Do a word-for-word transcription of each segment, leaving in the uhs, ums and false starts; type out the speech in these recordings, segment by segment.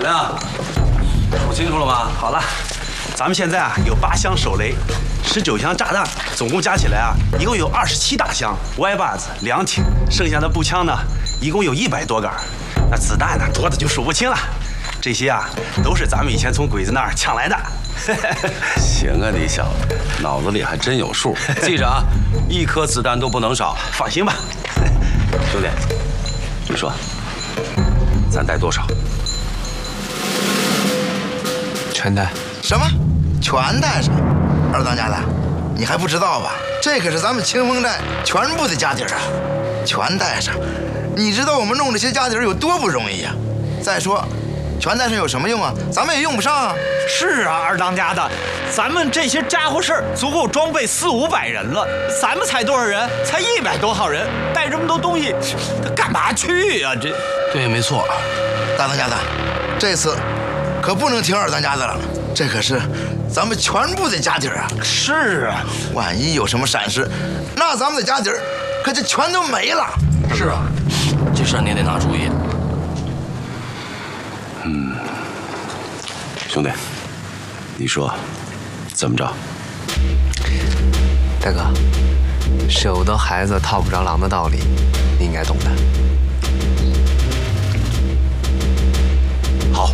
亮，数清楚了吗？ 好了，咱们现在啊有八箱手雷，十九箱炸弹，总共加起来啊一共有二十七大箱，歪把子两挺，剩下的步枪呢一共有一百多杆，那子弹呢多的就数不清了。这些啊都是咱们以前从鬼子那儿抢来的。 行啊，你小子脑子里还真有数。记着啊，一颗子弹都不能少。 放心吧， 兄弟，你说，咱带多少？ 全带。 什么？全带上？二当家的，你还不知道吧？这可是咱们清风寨全部的家底儿啊，全带上。你知道我们弄这些家底儿有多不容易呀？再说，全带上有什么用啊？咱们也用不上啊。 是啊，二当家的，咱们这些家伙事儿足够装备四五百人了，咱们才多少人？才一百多号人，带这么多东西，干嘛去呀、啊？这对，没错。 大当家的，这次可不能听二当家的了，这可是咱们全部的家底儿啊。 是啊， 万一有什么闪失，那咱们的家底儿可就全都没了。 是啊，这事儿你也得拿主意。 嗯，兄弟，你说怎么着？ 大哥，舍不得孩子套不着狼的道理，你应该懂的。 好，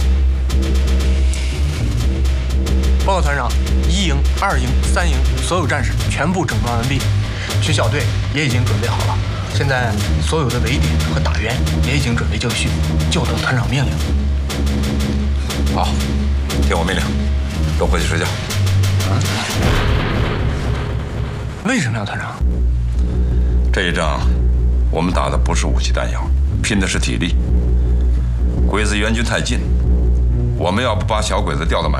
报告团长，一营、二营、三营所有战士全部整装完毕，区小队也已经准备好了。现在所有的围点和打援也已经准备就绪，就等团长命令。 好，听我命令，都回去睡觉。 啊？为什么呀，团长？ 这一仗，我们打的不是武器弹药，拼的是体力。鬼子援军太近，我们要不把小鬼子调到满